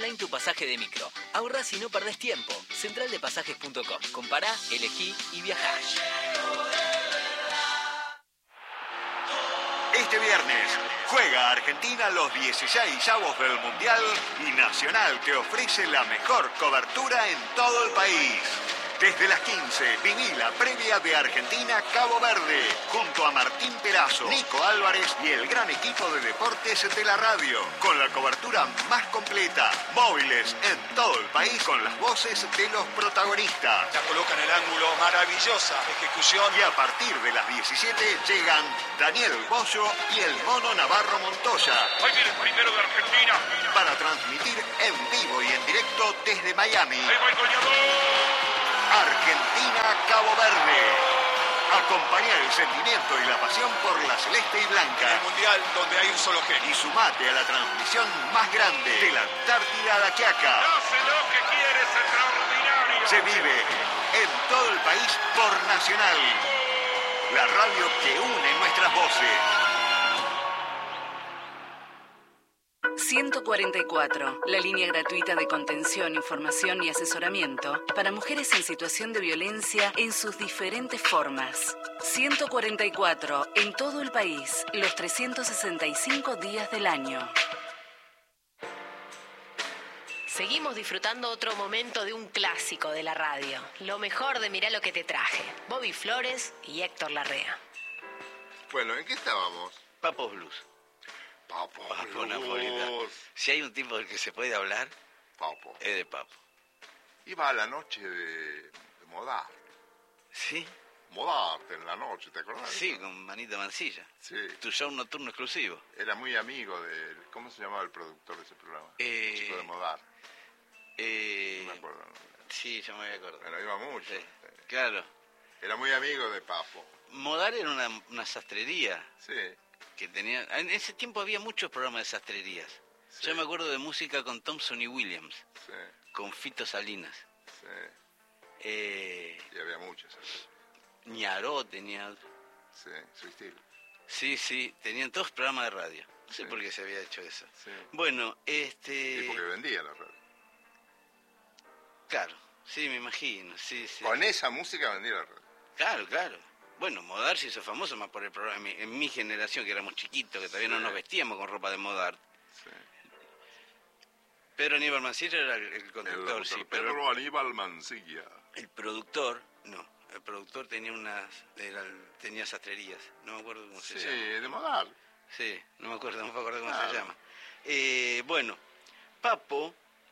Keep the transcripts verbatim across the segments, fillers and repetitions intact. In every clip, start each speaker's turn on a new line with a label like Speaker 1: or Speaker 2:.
Speaker 1: online tu pasaje de micro. Ahorrás y no perdés tiempo. central de pasajes punto com. Compará, elegí y viajá.
Speaker 2: Este viernes juega Argentina los dieciseisavos del Mundial y Nacional te ofrece la mejor cobertura en todo el país. Desde las quince, viví la previa de Argentina-Cabo Verde, junto a Martín Perazo, Nico Álvarez y el gran equipo de deportes de la radio, con la cobertura más completa, móviles en todo el país, con las voces de los protagonistas.
Speaker 3: La coloca en el ángulo, maravillosa ejecución.
Speaker 2: Y a partir de las diecisiete llegan Daniel Bollo y el Mono Navarro Montoya.
Speaker 4: Ahí viene el primero de Argentina.
Speaker 2: Para transmitir en vivo y en directo desde Miami.
Speaker 4: Ahí va el goleador.
Speaker 2: Argentina-Cabo Verde. Acompañar el sentimiento y la pasión por la celeste y blanca.
Speaker 3: El mundial donde hay un solo genio.
Speaker 2: Y sumate a la transmisión más grande de la Antártida a la Quiaca.
Speaker 4: Hace lo que quiere, es extraordinario.
Speaker 2: Se vive en todo el país por Nacional. La radio que une nuestras voces.
Speaker 5: ciento cuarenta y cuatro, la línea gratuita de contención, información y asesoramiento para mujeres en situación de violencia en sus diferentes formas. ciento cuarenta y cuatro, en todo el país, los trescientos sesenta y cinco días del año.
Speaker 6: Seguimos disfrutando otro momento de un clásico de la radio. Lo mejor de Mirá lo que te traje. Bobby Flores y Héctor Larrea.
Speaker 7: Bueno, ¿en qué estábamos?
Speaker 8: Papos Blues.
Speaker 7: Papo,
Speaker 8: Papo Napolitano. Si hay un tipo del que se puede hablar,
Speaker 7: Papo.
Speaker 8: es de Papo.
Speaker 7: Iba a la noche de, de Modart.
Speaker 8: ¿Sí?
Speaker 7: Modart en la noche, ¿te acordás?
Speaker 8: Sí, con Manita Mancilla.
Speaker 7: Sí.
Speaker 8: Tu show nocturno exclusivo.
Speaker 7: Era muy amigo de... ¿Cómo se llamaba el productor de ese programa?
Speaker 8: Eh,
Speaker 7: el chico de Modart.
Speaker 8: Eh,
Speaker 7: No me acuerdo. ¿No?
Speaker 8: Sí, yo me voy a acordar.
Speaker 7: Bueno, iba mucho.
Speaker 8: Sí, claro.
Speaker 7: Era muy amigo de Papo.
Speaker 8: Modart era una, una sastrería.
Speaker 7: Sí.
Speaker 8: Que tenía, en ese tiempo había muchos programas de sastrerías.
Speaker 7: Sí.
Speaker 8: Yo me acuerdo de música con Thompson y Williams,
Speaker 7: Sí.
Speaker 8: con Fito Salinas.
Speaker 7: Sí.
Speaker 8: Eh,
Speaker 7: Y había muchos.
Speaker 8: Ñaró tenía.
Speaker 7: Sí, su estilo.
Speaker 8: Sí, sí, tenían todos programas de radio. No sé
Speaker 7: Sí.
Speaker 8: por qué se había hecho eso.
Speaker 7: Sí.
Speaker 8: Bueno, este...
Speaker 7: Y porque vendía la radio.
Speaker 8: Claro, sí, me imagino, sí, sí.
Speaker 7: Con esa música vendía la radio.
Speaker 8: Claro, claro. Bueno, Modart se hizo famoso más por el programa, en mi, en mi generación, que éramos chiquitos, que todavía
Speaker 7: Sí.
Speaker 8: no nos vestíamos con ropa de Modart.
Speaker 7: Sí.
Speaker 8: Pedro Aníbal Mancilla era el, el conductor,
Speaker 7: El
Speaker 8: sí,
Speaker 7: doctor
Speaker 8: pero
Speaker 7: Pedro Aníbal Mancilla.
Speaker 8: el productor, no, el productor tenía unas, era el- tenía sastrerías, no me acuerdo cómo se
Speaker 7: Sí,
Speaker 8: llama.
Speaker 7: de Modart.
Speaker 8: Sí, no me acuerdo, no me acuerdo cómo
Speaker 7: Claro.
Speaker 8: se llama. Eh, bueno, Papo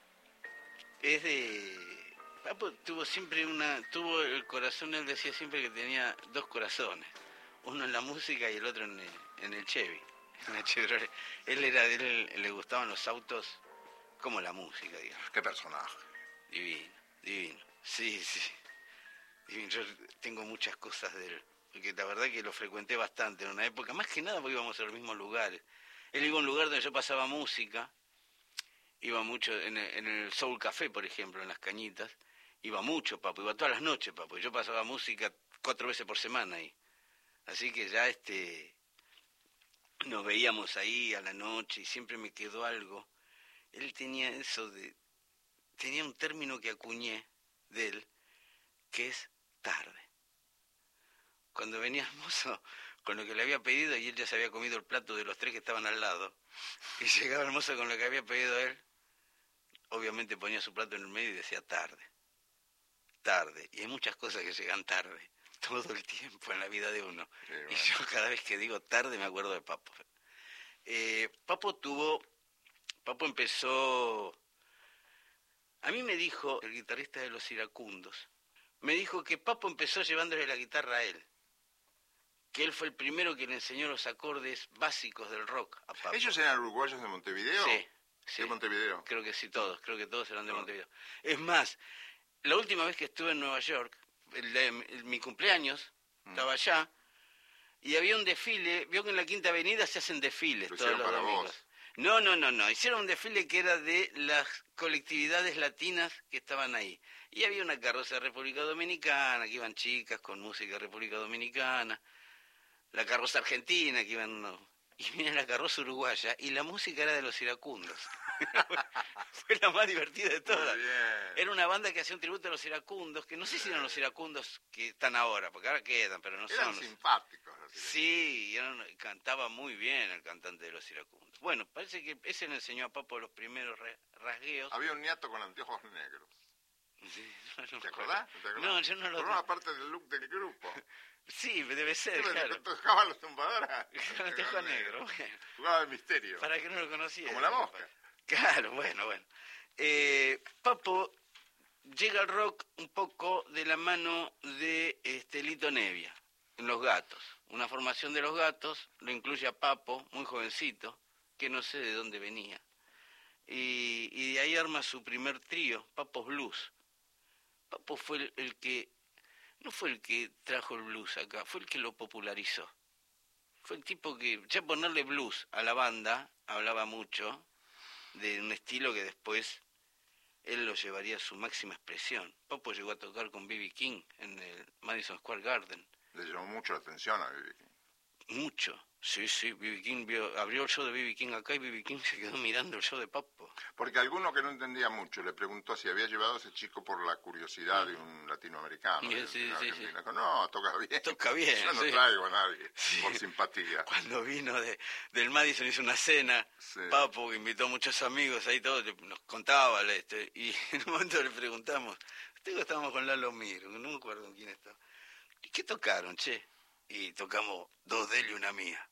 Speaker 8: es de... Papo tuvo siempre una... Tuvo el corazón, él decía siempre que tenía dos corazones. Uno en la música y el otro en el, en el Chevy. En el Chevrolet. Él era, él le gustaban los autos como la música, digamos.
Speaker 7: Qué personaje.
Speaker 8: Divino, divino. Sí, sí. Divino. Yo tengo muchas cosas de él. Porque la verdad que lo frecuenté bastante en una época. Más que nada porque íbamos a los mismos lugares. Él iba a un lugar donde yo pasaba música. Iba mucho en el, en el Soul Café, por ejemplo, en Las Cañitas. Iba mucho, Papo. Iba todas las noches, Papo. Yo pasaba música cuatro veces por semana ahí. Así que ya este... Nos veíamos ahí a la noche y siempre me quedó algo. Él tenía eso de... Tenía un término que acuñé de él, que es tarde. Cuando venía el mozo con lo que le había pedido y él ya se había comido el plato de los tres que estaban al lado, y llegaba el mozo con lo que había pedido él, obviamente ponía su plato en el medio y decía tarde. Tarde. Y hay muchas cosas que llegan tarde, todo el tiempo en la vida de uno.
Speaker 7: Sí, bueno.
Speaker 8: Y yo cada vez que digo tarde me acuerdo de Papo. Eh, Papo tuvo... Papo empezó... A mí me dijo, el guitarrista de Los Iracundos, me dijo que Papo empezó llevándole la guitarra a él. Que él fue el primero que le enseñó los acordes básicos del rock a Papo.
Speaker 7: ¿Ellos eran uruguayos de Montevideo?
Speaker 8: Sí, sí.
Speaker 7: ¿De Montevideo?
Speaker 8: Creo que sí, todos. Creo que todos eran de
Speaker 7: No.
Speaker 8: Montevideo. Es más, la última vez que estuve en Nueva York, el, el- el- mi cumpleaños,
Speaker 7: Mm.
Speaker 8: estaba allá, y había un desfile. Vio que en la Quinta Avenida se hacen desfiles
Speaker 7: Lo
Speaker 8: todos
Speaker 7: hicieron
Speaker 8: los
Speaker 7: para
Speaker 8: domingos.
Speaker 7: vos.
Speaker 8: No, no, no, no. Hicieron un desfile que era de las colectividades latinas que estaban ahí. Y había una carroza de República Dominicana, que iban chicas con música de República Dominicana. La carroza argentina, que iban unos y viene la carroza uruguaya y la música era de los iracundos. Fue la más divertida de todas. Era una banda que hacía un tributo a los iracundos, que no sé si eran los iracundos que están ahora, porque ahora quedan, pero no
Speaker 7: Eran
Speaker 8: son.
Speaker 7: simpáticos. Los
Speaker 8: sí, eran, cantaba muy bien el cantante de los iracundos. Bueno, parece que ese le enseñó a Papo los primeros rasgueos.
Speaker 7: Había un niato con anteojos negros.
Speaker 8: Sí, no, no
Speaker 7: ¿Te acordás? ¿Te acordás?
Speaker 8: No, yo no lo...
Speaker 7: Formaba parte del look del grupo.
Speaker 8: Sí, debe ser,
Speaker 7: sí,
Speaker 8: claro.
Speaker 7: Tocaba los tumbadoras.
Speaker 8: Con anteojos negros, bueno.
Speaker 7: Jugaba el misterio.
Speaker 8: Para que no lo conocía.
Speaker 7: Como la mosca.
Speaker 8: Claro, bueno, bueno. Eh, Papo llega al rock un poco de la mano de este, Lito Nevia, en Los Gatos. Una formación de Los Gatos, lo incluye a Papo, muy jovencito, que no sé de dónde venía. Y, y de ahí arma su primer trío, Papos Blues. Papo fue el, el que, no fue el que trajo el blues acá, fue el que lo popularizó. Fue el tipo que, ya ponerle blues a la banda, hablaba mucho de un estilo que después él lo llevaría a su máxima expresión. Papo llegó a tocar con B B King en el Madison Square Garden.
Speaker 7: Le llamó mucho la atención a B B King.
Speaker 8: Mucho, sí, sí. B B King vio, abrió el show de B B King acá y B B King se quedó mirando el show de Papo.
Speaker 7: Porque alguno que no entendía mucho le preguntó si había llevado a ese chico por la curiosidad de un latinoamericano.
Speaker 8: Sí,
Speaker 7: de
Speaker 8: sí,
Speaker 7: un
Speaker 8: sí,
Speaker 7: argentino.
Speaker 8: sí.
Speaker 7: Dijo, no, toca bien.
Speaker 8: Toca bien,
Speaker 7: Yo no
Speaker 8: sí.
Speaker 7: traigo a nadie
Speaker 8: Sí.
Speaker 7: por simpatía.
Speaker 8: Cuando vino de, del Madison hizo una cena,
Speaker 7: Sí.
Speaker 8: Papo, que invitó a muchos amigos ahí todos, nos contaba, este, y en un momento le preguntamos, digo, estábamos con Lalo Mir, no me acuerdo con quién estaba. ¿Y qué tocaron, che? Y tocamos dos de él y una mía.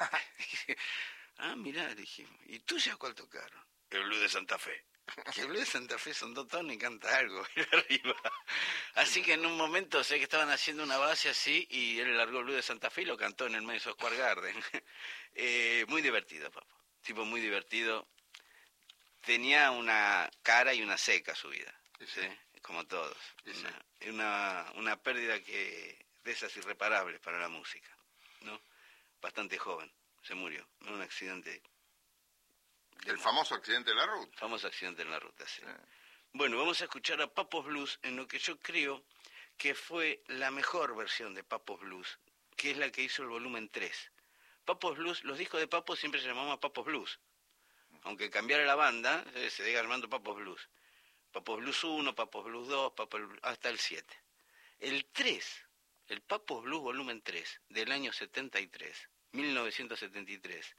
Speaker 8: Ah, mirá, dijimos, ¿y tuya cuál tocaron? El Blues de Santa Fe. Que el Blues de Santa Fe son dos tonos y canta algo arriba. Así que en un momento sé que estaban haciendo una base así y él largó el Blues de Santa Fe y lo cantó en el Madison Square Garden. eh, muy divertido, Papo. Tipo muy divertido. Tenía una cara y una seca su vida,
Speaker 7: Sí,
Speaker 8: ¿sí?
Speaker 7: sí.
Speaker 8: Como todos.
Speaker 7: Sí, sí.
Speaker 8: Una, una, una pérdida que de esas irreparables para la música, ¿no? Bastante joven, se murió en un accidente.
Speaker 7: El famoso accidente de la ruta.
Speaker 8: Famoso accidente en la ruta, sí.
Speaker 7: Sí.
Speaker 8: Bueno, vamos a escuchar a Papos Blues en lo que yo creo que fue la mejor versión de Papos Blues, que es la que hizo el volumen tres. Papos Blues, los discos de Papos siempre se llamaban Papos Blues. Aunque cambiara la banda, se sigue llamando Papos Blues. Papos Blues uno, Papos Blues dos, Papos Blues, hasta el siete. El tres, el Papos Blues volumen tres, del año setenta y tres, mil novecientos setenta y tres,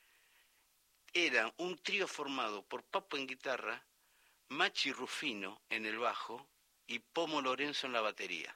Speaker 8: era un trío formado por Papo en guitarra, Machi Rufino en el bajo y Pomo Lorenzo en la batería.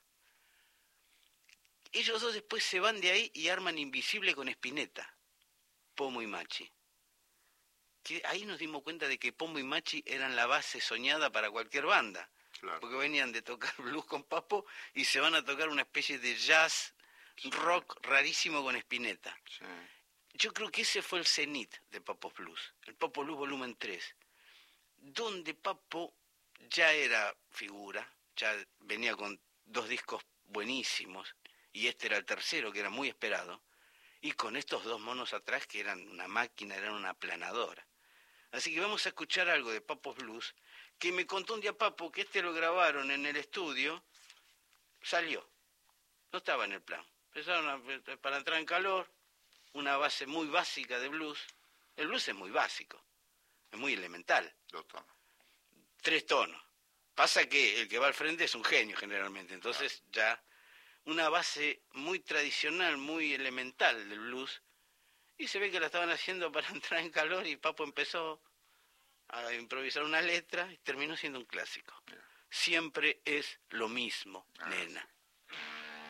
Speaker 8: Ellos dos después se van de ahí y arman Invisible con Spinetta, Pomo y Machi. Que ahí nos dimos cuenta de que Pomo y Machi eran la base soñada para cualquier banda.
Speaker 7: Claro.
Speaker 8: Porque venían de tocar blues con Papo y se van a tocar una especie de jazz rock rarísimo con Spinetta.
Speaker 7: Sí.
Speaker 8: Yo creo que ese fue el cenit de Papos Blues, el Papos Blues volumen tres, donde Papo ya era figura, ya venía con dos discos buenísimos, y este era el tercero, que era muy esperado, y con estos dos monos atrás que eran una máquina, eran una aplanadora. Así que vamos a escuchar algo de Papos Blues, que me contó un día Papo que este lo grabaron en el estudio, salió, no estaba en el plan, empezaron a, para entrar en calor, una base muy básica de blues. El blues es muy básico, es muy elemental.
Speaker 7: Dos tonos.
Speaker 8: Tres tonos. Pasa que el que va al frente es un genio generalmente, entonces ya una base muy tradicional, muy elemental del blues, y se ve que la estaban haciendo para entrar en calor y Papo empezó a improvisar una letra y terminó siendo un clásico. Siempre es lo mismo,
Speaker 7: Ah,
Speaker 8: nena.
Speaker 7: sí.